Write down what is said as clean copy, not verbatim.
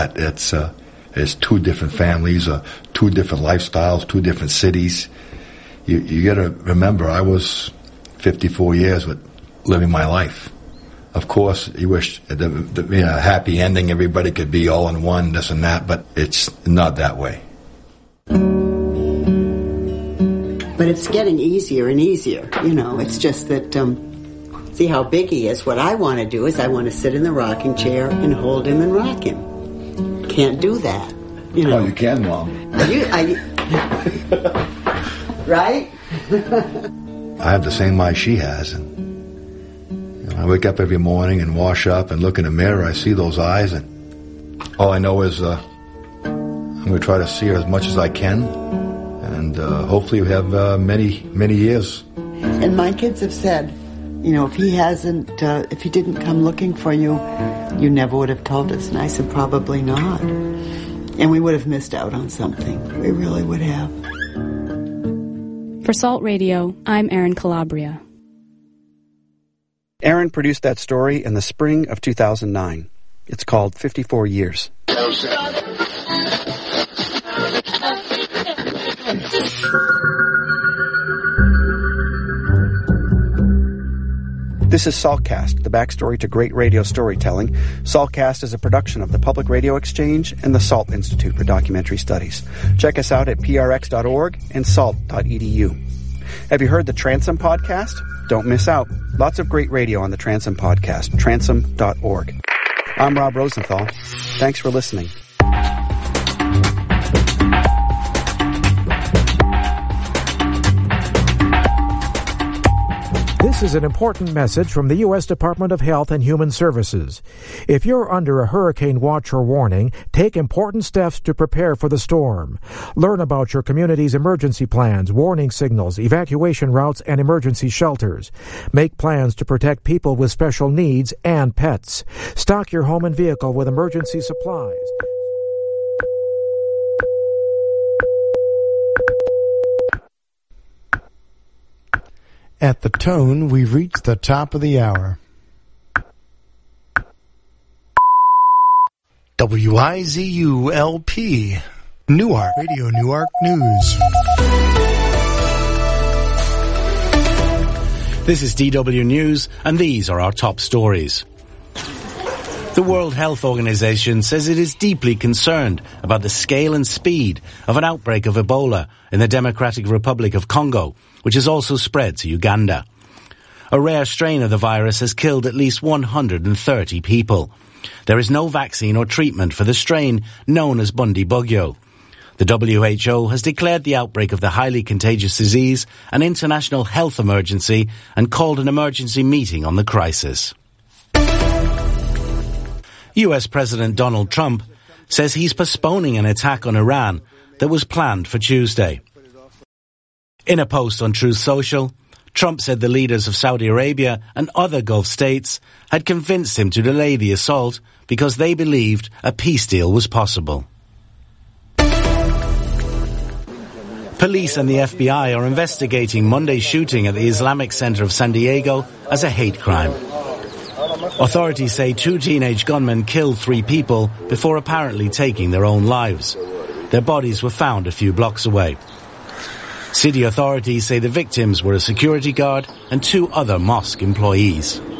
It's two different families, two different lifestyles, two different cities. You got to remember, I was 54 years with living my life. Of course, you wish the happy ending, everybody could be all in one, this and that, but it's not that way. But it's getting easier and easier, It's just that, see how big he is. What I want to do is I want to sit in the rocking chair and hold him and rock him. Can't do that, Oh, you can, Mom. Right? I have the same eyes she has, and I wake up every morning and wash up and look in the mirror. I see those eyes, and all I know is I'm going to try to see her as much as I can, and hopefully we have many, many years. And my kids have said, if he didn't come looking for you, you never would have told us. And I said, probably not. And we would have missed out on something. We really would have. For Salt Radio, I'm Erin Calabria. Erin produced that story in the spring of 2009. It's called 54 Years. This is Saltcast, the backstory to great radio storytelling. Saltcast is a production of the Public Radio Exchange and the Salt Institute for Documentary Studies. Check us out at prx.org and salt.edu. Have you heard the Transom podcast? Don't miss out. Lots of great radio on the Transom podcast, transom.org. I'm Rob Rosenthal. Thanks for listening. This is an important message from the U.S. Department of Health and Human Services. If you're under a hurricane watch or warning, take important steps to prepare for the storm. Learn about your community's emergency plans, warning signals, evacuation routes, and emergency shelters. Make plans to protect people with special needs and pets. Stock your home and vehicle with emergency supplies. At the tone, we've reached the top of the hour. WIZU-LP, Newark, Radio Newark News. This is DW News, and these are our top stories. The World Health Organization says it is deeply concerned about the scale and speed of an outbreak of Ebola in the Democratic Republic of Congo, which has also spread to Uganda. A rare strain of the virus has killed at least 130 people. There is no vaccine or treatment for the strain known as Bundibugyo. The WHO has declared the outbreak of the highly contagious disease an international health emergency and called an emergency meeting on the crisis. US President Donald Trump says he's postponing an attack on Iran that was planned for Tuesday. In a post on Truth Social, Trump said the leaders of Saudi Arabia and other Gulf states had convinced him to delay the assault because they believed a peace deal was possible. Police and the FBI are investigating Monday's shooting at the Islamic Center of San Diego as a hate crime. Authorities say 2 teenage gunmen killed 3 people before apparently taking their own lives. Their bodies were found a few blocks away. City authorities say the victims were a security guard and 2 other mosque employees.